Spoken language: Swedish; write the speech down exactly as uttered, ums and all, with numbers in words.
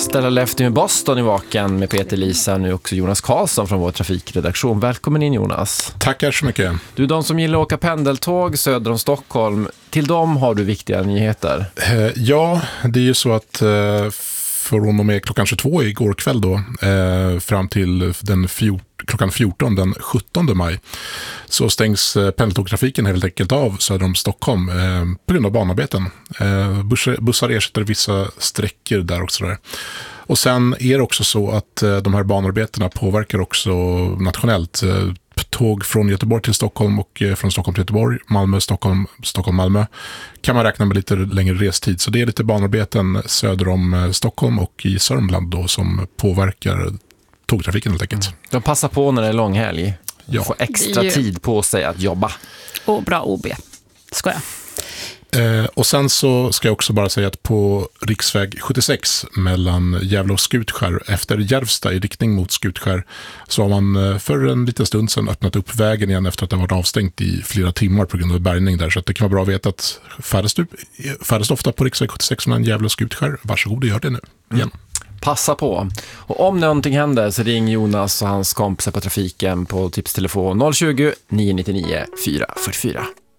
ställa Lefty med Boston i vaken med Peter Lisa, nu också Jonas Karlsson från vår trafikredaktion. Välkommen in, Jonas. Tackar så mycket. Du, de som gillar att åka pendeltåg söder om Stockholm, till dem har du viktiga nyheter. Eh, ja, det är ju så att eh, från och med klockan tjugotvå igår kväll då, eh, fram till den fjorton klockan fjorton den sjuttonde maj så stängs eh, pendeltågtrafiken helt enkelt av söder om Stockholm eh, på grund av banarbeten. Eh, bussar, bussar ersätter vissa sträckor där också där. Och sen är det också så att eh, de här banarbetena påverkar också nationellt. Eh, tåg från Göteborg till Stockholm och eh, från Stockholm till Göteborg, Malmö, Stockholm, Stockholm, Malmö kan man räkna med lite längre restid. Så det är lite banarbeten söder om eh, Stockholm och i Sörmland då som påverkar tågtrafiken helt enkelt. Mm. De passar på när det är långhelg. Ja. Får extra ju... tid på sig att jobba. Och bra O B. Ska jag. Eh, och sen så ska jag också bara säga att på riksväg sjuttiosex mellan Gävle och Skutskär efter Järvsta i riktning mot Skutskär så har man för en liten stund sedan öppnat upp vägen igen efter att det har varit avstängt i flera timmar på grund av bärgning där. Så att det kan vara bra att veta att färdas du färdas ofta på riksväg sjuttiosex mellan Gävle och Skutskär. Varsågod och gör det nu igen. Mm. Passa på. Och om någonting händer så ring Jonas och hans kompisar på trafiken på tipstelefon noll tjugo, nio nio nio, fyra fyra fyra.